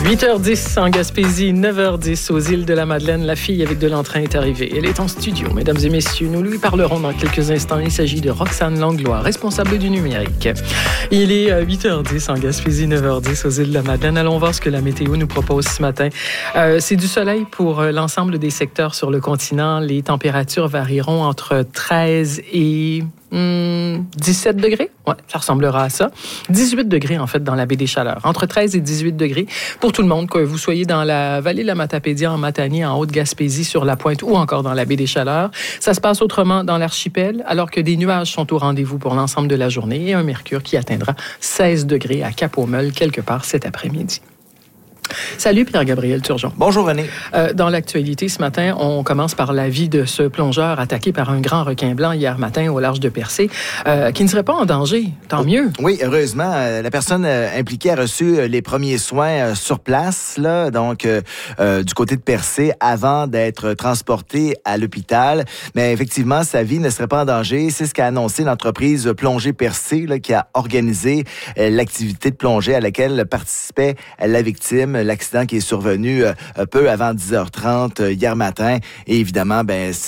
8h10 en Gaspésie, 9h10 aux îles de la Madeleine. La fille avec de l'entrain est arrivée. Elle est en studio, mesdames et messieurs. Nous lui parlerons dans quelques instants. Il s'agit de Roxane Langlois, responsable du numérique. Il est 8h10 en Gaspésie, 9h10 aux îles de la Madeleine. Allons voir ce que la météo nous propose ce matin. C'est du soleil pour l'ensemble des secteurs sur le continent. Les températures varieront entre 13 et 17 degrés. Ouais, ça ressemblera à ça. 18 degrés, en fait, dans la baie des Chaleurs. Entre 13 et 18 degrés pour tout le monde, que vous soyez dans la vallée de la Matapédia, en Matanie, en Haute-Gaspésie, sur la Pointe ou encore dans la baie des Chaleurs. Ça se passe autrement dans l'archipel, alors que des nuages sont au rendez-vous pour l'ensemble de la journée et un mercure qui atteindra 16 degrés à Cap-aux-Meules quelque part cet après-midi. Salut Pierre-Gabriel Turgeon. Bonjour René. Dans l'actualité ce matin, on commence par la vie de ce plongeur attaqué par un grand requin blanc hier matin au large de Percé, qui ne serait pas en danger. Tant mieux. Oui, heureusement, la personne impliquée a reçu les premiers soins sur place, là, donc du côté de Percé, avant d'être transporté à l'hôpital. Mais effectivement, sa vie ne serait pas en danger. C'est ce qu'a annoncé l'entreprise Plongée Percé, là, qui a organisé l'activité de plongée à laquelle participait la victime. L'accident qui est survenu peu avant 10h30 hier matin. Et évidemment,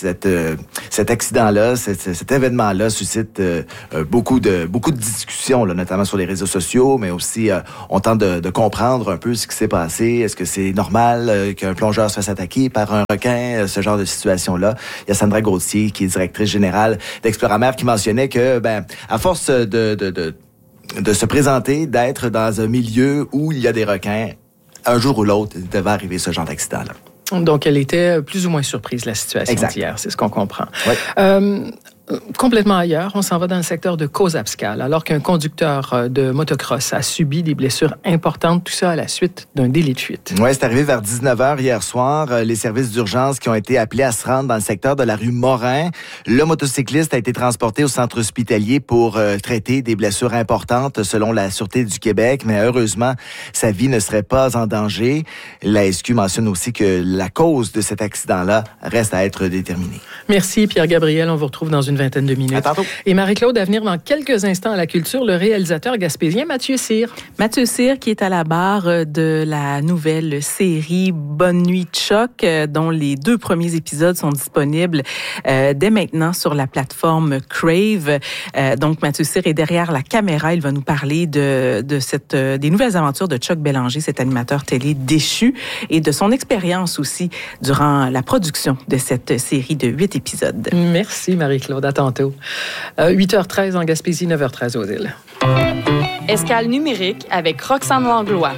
cet accident-là, cet événement-là suscite beaucoup de discussions, là, notamment sur les réseaux sociaux, mais aussi on tente de comprendre un peu ce qui s'est passé. Est-ce que c'est normal qu'un plongeur se fasse attaquer par un requin, ce genre de situation-là? Il y a Sandra Gauthier, qui est directrice générale d'Exploramer, qui mentionnait que, à force de se présenter, d'être dans un milieu où il y a des requins, un jour ou l'autre, il devait arriver ce genre d'accident-là. Donc, elle était plus ou moins surprise de la situation d'hier, c'est ce qu'on comprend. Oui. Complètement ailleurs, on s'en va dans le secteur de Cozapscal, alors qu'un conducteur de motocross a subi des blessures importantes, tout ça à la suite d'un délit de fuite. Oui, c'est arrivé vers 19h hier soir. Les services d'urgence qui ont été appelés à se rendre dans le secteur de la rue Morin. Le motocycliste a été transporté au centre hospitalier pour traiter des blessures importantes selon la Sûreté du Québec, mais heureusement, sa vie ne serait pas en danger. La SQ mentionne aussi que la cause de cet accident-là reste à être déterminée. Merci Pierre-Gabriel, on vous retrouve dans une vingtaine de minutes. À tantôt. Et Marie-Claude, à venir dans quelques instants à la culture, le réalisateur gaspésien Mathieu Cyr. Mathieu Cyr qui est à la barre de la nouvelle série Bonne nuit Choc, dont les 2 premiers épisodes sont disponibles dès maintenant sur la plateforme Crave. Donc Mathieu Cyr est derrière la caméra. Il va nous parler des nouvelles aventures de Chuck Bélanger, cet animateur télé déchu, et de son expérience aussi durant la production de cette série de 8 épisodes. Merci Marie-Claude. À tantôt. 8h13 en Gaspésie, 9h13 aux îles. Escale numérique avec Roxane Langlois.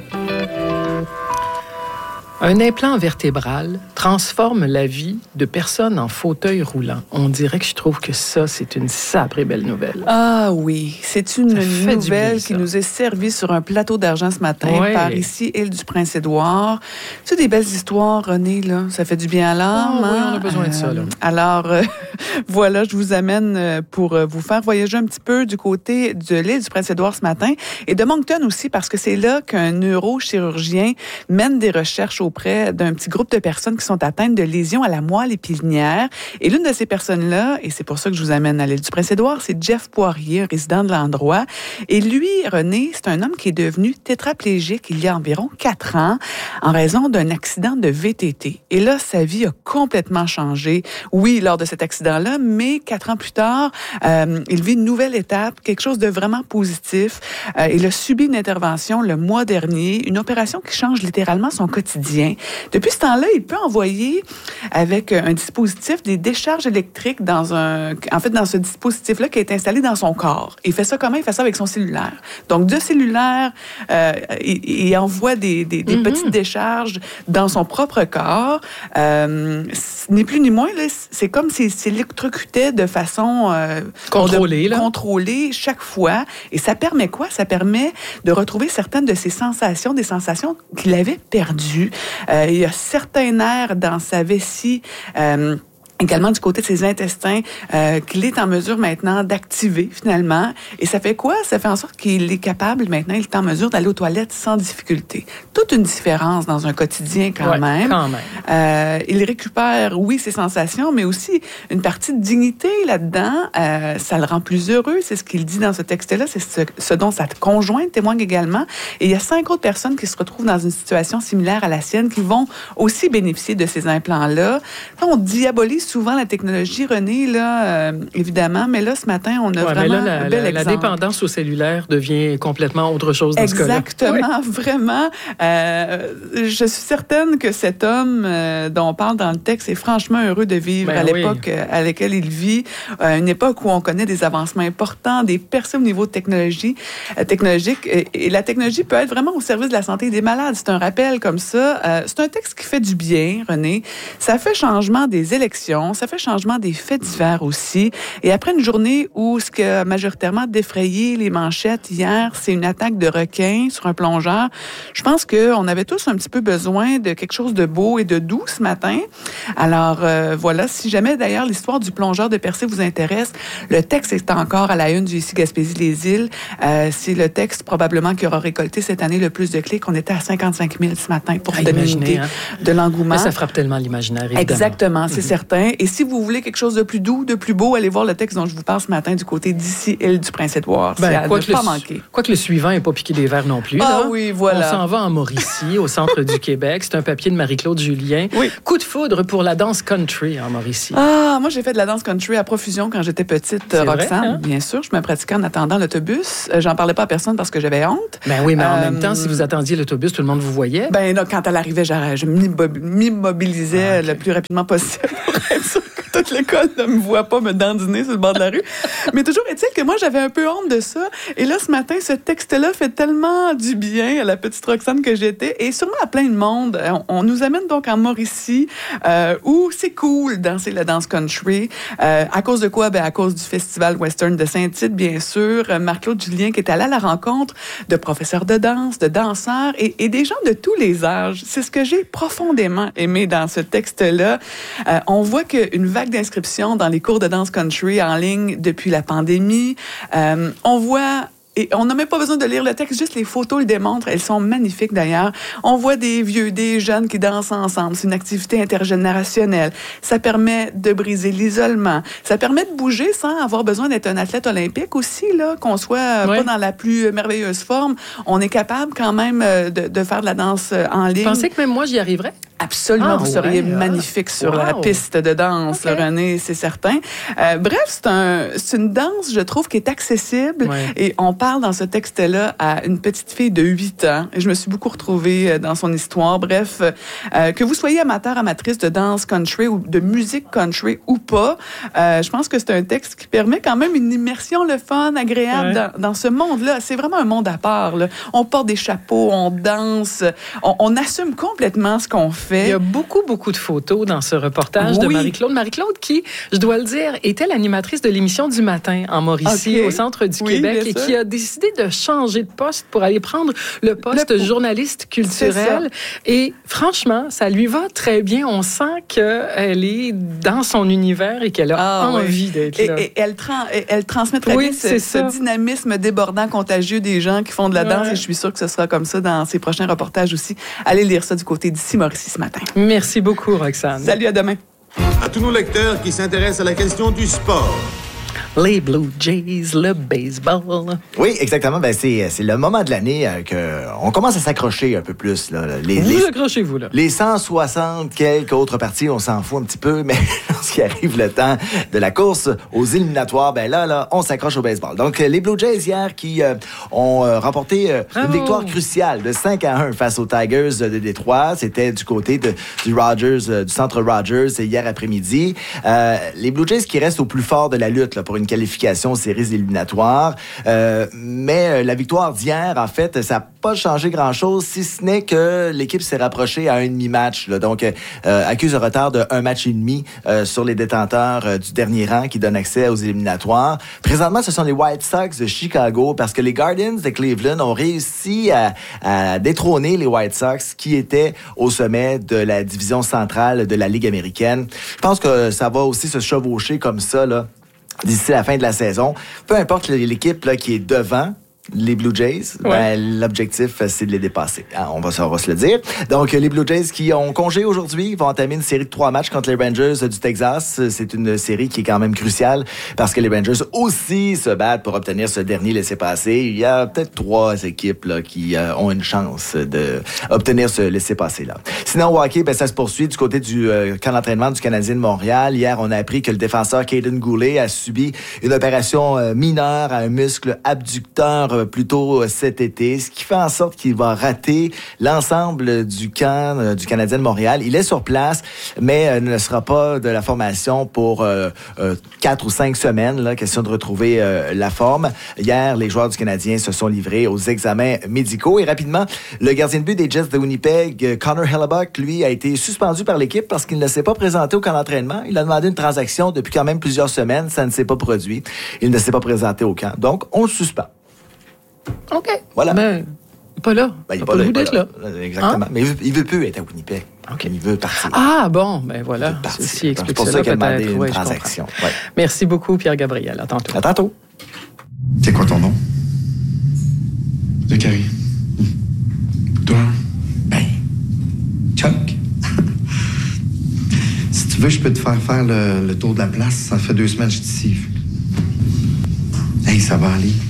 Un implant vertébral transforme la vie de personnes en fauteuil roulant. On dirait que je trouve que ça, c'est une sacrée belle nouvelle. Ah oui, c'est une nouvelle qui nous est servie sur un plateau d'argent ce matin par ici, Île du Prince-Édouard. C'est des belles histoires, René, là. Ça fait du bien à l'âme. Oui, on a besoin de ça, là. Alors, voilà, je vous amène pour vous faire voyager un petit peu du côté de l'Île du Prince-Édouard ce matin et de Moncton aussi, parce que c'est là qu'un neurochirurgien mène des recherches auprès d'un petit groupe de personnes qui sont atteintes de lésions à la moelle épinière. Et l'une de ces personnes-là, et c'est pour ça que je vous amène à l'Île du Prince-Édouard, c'est Jeff Poirier, un résident de l'endroit. Et lui, René, c'est un homme qui est devenu tétraplégique il y a environ 4 ans en raison d'un accident de VTT. Et là, sa vie a complètement changé. Oui, lors de cet accident-là, mais 4 ans plus tard, il vit une nouvelle étape, quelque chose de vraiment positif. Il a subi une intervention le mois dernier, une opération qui change littéralement son quotidien. Depuis ce temps-là, il peut envoyer avec un dispositif des décharges électriques dans ce dispositif-là qui est installé dans son corps. Il fait ça comment? Il fait ça avec son cellulaire. Donc, de cellulaire, il envoie des petites décharges dans son propre corps. Ni plus ni moins, là, c'est comme s'il s'électrocutait de façon contrôlée chaque fois. Et ça permet quoi? Ça permet de retrouver certaines de ses sensations, des sensations qu'il avait perdues. Il y a certains nerfs dans sa vessie également du côté de ses intestins, qu'il est en mesure maintenant d'activer finalement. Et ça fait quoi? Ça fait en sorte qu'il est capable maintenant, il est en mesure d'aller aux toilettes sans difficulté. Toute une différence dans un quotidien quand même. Quand même. Il récupère, oui, ses sensations, mais aussi une partie de dignité là-dedans. Ça le rend plus heureux, c'est ce qu'il dit dans ce texte-là, c'est ce dont sa conjointe témoigne également. Et il y a 5 autres personnes qui se retrouvent dans une situation similaire à la sienne, qui vont aussi bénéficier de ces implants-là. On diabolise souvent la technologie, René, là, évidemment, mais là, ce matin, on a vraiment un bel exemple. La dépendance au cellulaire devient complètement autre chose dans ce cas-là. Exactement, vraiment. Je suis certaine que cet homme dont on parle dans le texte est franchement heureux de vivre à l'époque à laquelle il vit, une époque où on connaît des avancements importants, des percées au niveau technologique, et la technologie peut être vraiment au service de la santé des malades. C'est un rappel comme ça. C'est un texte qui fait du bien, René. Ça fait changement des élections, ça fait changement des faits divers aussi. Et après une journée où ce qui a majoritairement défrayé les manchettes hier, c'est une attaque de requin sur un plongeur, je pense qu'on avait tous un petit peu besoin de quelque chose de beau et de doux ce matin. Alors voilà, si jamais d'ailleurs l'histoire du plongeur de Percé vous intéresse, le texte est encore à la une du ici Gaspésie-les-Îles. C'est le texte probablement qui aura récolté cette année le plus de clics. On était à 55 000 ce matin pour vous donner une idée de l'engouement. Mais ça frappe tellement l'imaginaire, évidemment. Exactement, c'est certain. Et si vous voulez quelque chose de plus doux, de plus beau, allez voir le texte dont je vous parle ce matin du côté d'ici, île du Prince-Édouard. C'est à ne pas manquer. Quoique le suivant n'est pas piqué des verres non plus. Ah là. oui, voilà. On s'en va en Mauricie, au centre du Québec. C'est un papier de Marie-Claude Julien. Oui. Coup de foudre pour la danse country en Mauricie. Ah, moi j'ai fait de la danse country à profusion quand j'étais petite, Roxane. Vrai, hein? Bien sûr, je me pratiquais en attendant l'autobus. J'en parlais pas à personne parce que j'avais honte. Ben oui, mais en même temps, si vous attendiez l'autobus, tout le monde vous voyait. Ben là, quand elle arrivait, je m'immobilisais le plus rapidement possible pour être sûr que toute l'école ne me voit pas me dandiner sur le bord de la rue. Mais toujours est-il que moi, j'avais un peu honte de ça. Et là, ce matin, ce texte-là fait tellement du bien à la petite Roxane que j'étais et sûrement à plein de monde. On nous amène donc en Mauricie où c'est cool de danser la danse country. À cause de quoi? Ben, à cause du Festival Western de Saint-Tite, bien sûr. Marc-Claude Julien qui est allé à la rencontre de professeurs de danse, de danseurs et des gens de tous les âges. C'est ce que j'ai profondément aimé dans ce texte-là. On voit qu'une vague d'inscriptions dans les cours de danse country en ligne depuis la pandémie. On voit... Et on n'a même pas besoin de lire le texte, juste les photos le démontrent. Elles sont magnifiques d'ailleurs. On voit des vieux, des jeunes qui dansent ensemble. C'est une activité intergénérationnelle. Ça permet de briser l'isolement. Ça permet de bouger sans avoir besoin d'être un athlète olympique aussi, là, qu'on soit pas dans la plus merveilleuse forme. On est capable quand même de faire de la danse en ligne. Vous pensez que même moi, j'y arriverais? Absolument, vous seriez magnifique sur la piste de danse, René, c'est certain. Bref, c'est une danse, je trouve, qui est accessible. Et on parle dans ce texte-là à une petite fille de 8 ans. Et je me suis beaucoup retrouvée dans son histoire. Bref, que vous soyez amateur, amatrice de danse country ou de musique country ou pas, je pense que c'est un texte qui permet quand même une immersion, le fun, agréable dans ce monde-là. C'est vraiment un monde à part, là. On porte des chapeaux, on danse, on assume complètement ce qu'on fait. Il y a beaucoup, beaucoup de photos dans ce reportage de Marie-Claude. Marie-Claude qui, je dois le dire, était l'animatrice de l'émission du matin en Mauricie, au centre du Québec, et qui a décidé de changer de poste pour aller prendre le poste de journaliste culturel. Et franchement, ça lui va très bien. On sent qu'elle est dans son univers et qu'elle a envie d'être là. Et elle transmet très bien ce dynamisme débordant, contagieux des gens qui font de la danse. Et je suis sûre que ce sera comme ça dans ses prochains reportages aussi. Allez lire ça du côté d'ici Mauricie ce matin. Merci beaucoup, Roxane. Salut, à demain. À tous nos lecteurs qui s'intéressent à la question du sport. Les Blue Jays, le baseball. Oui, exactement. Ben, c'est le moment de l'année qu'on commence à s'accrocher un peu plus. Là. Vous accrochez-vous, là. Les 160 quelques autres parties, on s'en fout un petit peu, mais lorsqu'il arrive le temps de la course aux éliminatoires, ben là, on s'accroche au baseball. Donc, les Blue Jays hier qui ont remporté une victoire cruciale de 5-1 face aux Tigers de Détroit. C'était du côté du Rogers, du centre Rogers hier après-midi. Les Blue Jays qui restent au plus fort de la lutte là, pour une qualification aux séries éliminatoires. Mais la victoire d'hier, en fait, ça n'a pas changé grand-chose, si ce n'est que l'équipe s'est rapprochée à un demi-match. Là. Donc, accuse un retard de 1 match et demi sur les détenteurs du dernier rang qui donne accès aux éliminatoires. Présentement, ce sont les White Sox de Chicago parce que les Guardians de Cleveland ont réussi à détrôner les White Sox qui étaient au sommet de la division centrale de la Ligue américaine. Je pense que ça va aussi se chevaucher comme ça là, d'ici la fin de la saison. Peu importe l'équipe là, qui est devant, les Blue Jays, l'objectif, c'est de les dépasser. On va se le dire. Donc, les Blue Jays qui ont congé aujourd'hui vont entamer une série de 3 matchs contre les Rangers du Texas. C'est une série qui est quand même cruciale parce que les Rangers aussi se battent pour obtenir ce dernier laissez-passer. Il y a peut-être 3 équipes là, qui ont une chance d'obtenir ce laissez-passer-là. Sinon, au hockey, ça se poursuit du côté du camp d'entraînement du Canadien de Montréal. Hier, on a appris que le défenseur Caden Goulet a subi une opération mineure à un muscle abducteur plus tôt cet été, ce qui fait en sorte qu'il va rater l'ensemble du camp du Canadien de Montréal. Il est sur place, mais ne sera pas de la formation pour 4 ou 5 semaines. Là, question de retrouver la forme. Hier, les joueurs du Canadien se sont livrés aux examens médicaux. Et rapidement, le gardien de but des Jets de Winnipeg, Connor Hellebuyck, lui, a été suspendu par l'équipe parce qu'il ne s'est pas présenté au camp d'entraînement. Il a demandé une transaction depuis quand même plusieurs semaines. Ça ne s'est pas produit. Il ne s'est pas présenté au camp. Donc, on le suspend. OK. Voilà. Mais pas là. Il n'est pas le goût d'être là. Exactement. Hein? Mais il veut plus être à Winnipeg. Okay. Il veut partir. Ah bon, ben voilà. Ceci explique c'est pour ça qu'il a demandé une ouais, transaction. Ouais. Merci beaucoup, Pierre-Gabriel. À tantôt. À tantôt. C'est quoi ton nom? Zachary. Toi? Ben, Chuck. Si tu veux, je peux te faire le tour de la place. Ça fait 2 semaines que je suis ici. Hey, ça va aller.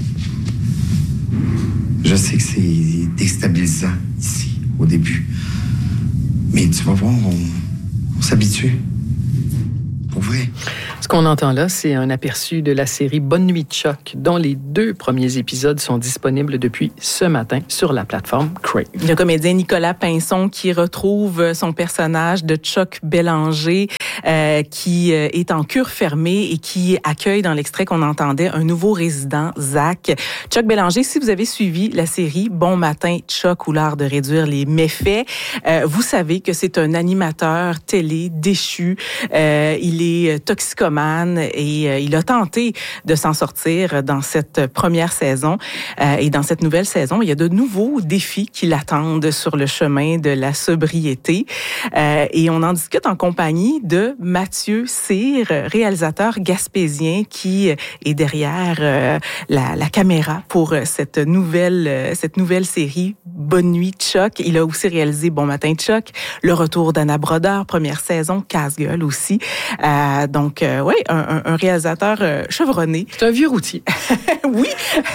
Je sais que c'est déstabilisant ici, au début. Mais tu vas voir, on s'habitue. Pour vrai. Ce qu'on entend là, c'est un aperçu de la série Bonne nuit Chuck, dont les 2 premiers épisodes sont disponibles depuis ce matin sur la plateforme Crave. Le comédien Nicolas Pinson qui retrouve son personnage de Chuck Bélanger qui est en cure fermée et qui accueille dans l'extrait qu'on entendait un nouveau résident, Zach. Chuck Bélanger, si vous avez suivi la série Bon matin Chuck ou l'art de réduire les méfaits, vous savez que c'est un animateur télé déchu. Il est toxicomane et il a tenté de s'en sortir dans cette première saison. Et dans cette nouvelle saison, il y a de nouveaux défis qui l'attendent sur le chemin de la sobriété. Et on en discute en compagnie de Mathieu Cyr, réalisateur gaspésien qui est derrière la caméra pour cette nouvelle série Bonne nuit Chuck. Il a aussi réalisé Bon matin Chuck, Le retour d'Anna Brodeur, première saison, Casse-gueule aussi. Donc, oui, un réalisateur chevronné. C'est un vieux routier. Oui.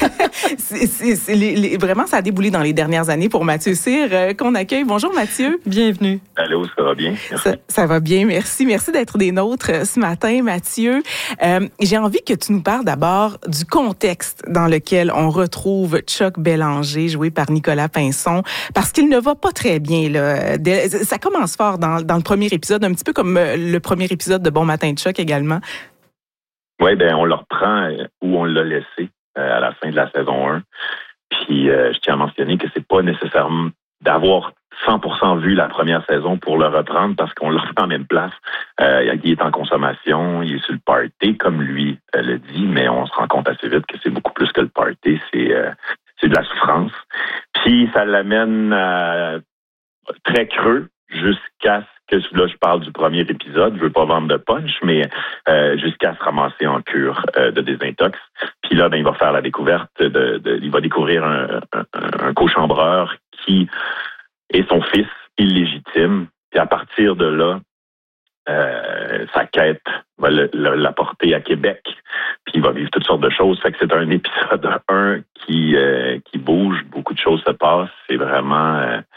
Vraiment, ça a déboulé dans les dernières années pour Mathieu Cyr, qu'on accueille. Bonjour, Mathieu. Bienvenue. Allô, ça va bien? Ça va bien, merci. Merci d'être des nôtres ce matin, Mathieu. J'ai envie que tu nous parles d'abord du contexte dans lequel on retrouve Chuck Bélanger, joué par Nicolas Pinson, parce qu'il ne va pas très bien, là. Ça commence fort dans le premier épisode, un petit peu comme le premier épisode de Bon matin Chuck également. Oui, ben on le reprend où on l'a laissé à la fin de la saison 1. Puis je tiens à mentionner que c'est pas nécessairement d'avoir 100% vu la première saison pour le reprendre parce qu'on le reprend en même place. Il est en consommation, il est sur le party, comme lui le dit, mais on se rend compte assez vite que c'est beaucoup plus que le party, c'est de la souffrance. Puis ça l'amène très creux jusqu'à ce que, là je parle du premier épisode, je veux pas vendre de punch, mais jusqu'à se ramasser en cure de désintox. Puis là, il va faire la découverte il va découvrir un cochambreur qui est son fils illégitime. Puis à partir de là, sa quête va l'apporter à Québec. Puis il va vivre toutes sortes de choses. Fait que c'est un épisode 1 qui bouge, beaucoup de choses se passent. C'est vraiment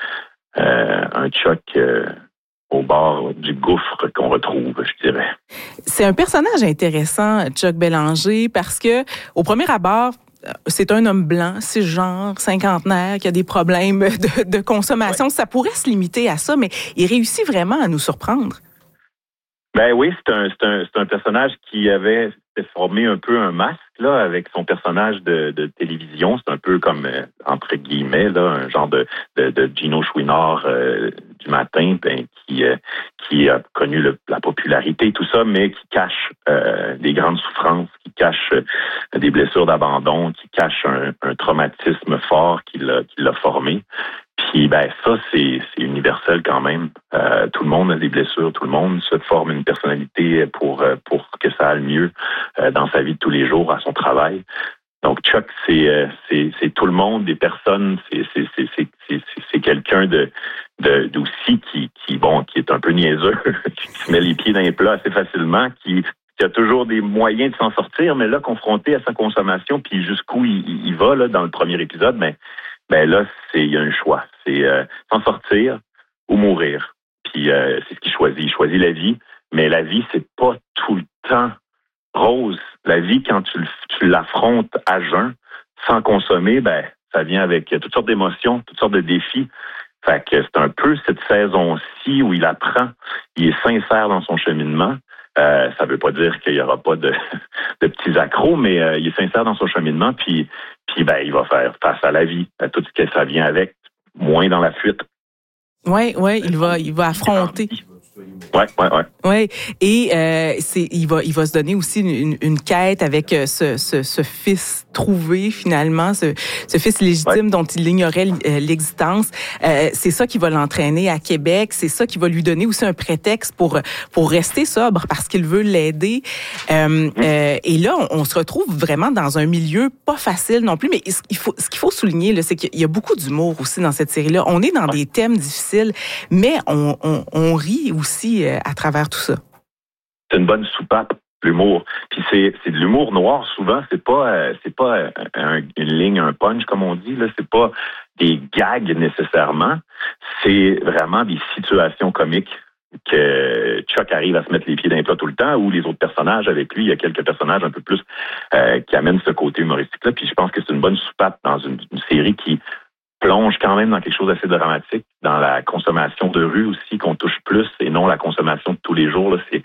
un Chuck au bord du gouffre qu'on retrouve, je dirais. C'est un personnage intéressant, Chuck Bélanger, parce que au premier abord, c'est un homme blanc, cisgenre, cinquantenaire, qui a des problèmes de consommation. Ouais. Ça pourrait se limiter à ça, mais il réussit vraiment à nous surprendre. Ben oui, c'est un personnage qui avait s'est formé un peu un masque là avec son personnage de télévision. C'est un peu comme entre guillemets là un genre de Gino Chouinard du matin, qui a connu la popularité, tout ça, mais qui cache des grandes souffrances, qui cache des blessures d'abandon, qui cache un traumatisme fort qui l'a formé. Puis ça, c'est universel quand même. Tout le monde a des blessures, tout le monde se forme une personnalité pour que ça aille mieux dans sa vie de tous les jours, à son travail. Donc Chuck, c'est tout le monde, des personnes, c'est quelqu'un d'aussi qui est un peu niaiseux, qui se met les pieds dans les plats assez facilement, qui a toujours des moyens de s'en sortir, mais là, confronté à sa consommation, puis jusqu'où il va là, dans le premier épisode, là, il y a un choix. C'est s'en sortir ou mourir. Puis c'est ce qu'il choisit. Il choisit la vie, mais la vie, c'est pas tout le temps rose. La vie, quand tu l'affrontes à jeun, sans consommer, ça vient avec toutes sortes d'émotions, toutes sortes de défis. Fait que c'est un peu cette saison-ci où il apprend, il est sincère dans son cheminement. Ça veut pas dire qu'il y aura pas de petits accros, mais il est sincère dans son cheminement, puis il va faire face à la vie, à tout ce que ça vient avec, moins dans la fuite. Oui, il va affronter. Ouais. Et il va se donner aussi une quête avec ce fils trouvé finalement, ce fils légitime dont il ignorait l'existence. C'est ça qui va l'entraîner à Québec. C'est ça qui va lui donner aussi un prétexte pour rester sobre parce qu'il veut l'aider. Et là, on se retrouve vraiment dans un milieu pas facile non plus. Mais ce qu'il faut souligner, là, c'est qu'il y a beaucoup d'humour aussi dans cette série-là. On est dans des thèmes difficiles, mais on rit aussi à travers tout ça. C'est une bonne soupape, l'humour. Puis c'est de l'humour noir souvent. C'est pas une ligne, un punch comme on dit là. C'est pas des gags nécessairement. C'est vraiment des situations comiques que Chuck arrive à se mettre les pieds dans les plats tout le temps, ou les autres personnages avec lui. Il y a quelques personnages un peu plus qui amènent ce côté humoristique-là. Puis je pense que c'est une bonne soupape dans une série qui plonge quand même dans quelque chose d'assez dramatique, dans la consommation de rue aussi, qu'on touche plus, et non la consommation de tous les jours. Là. C'est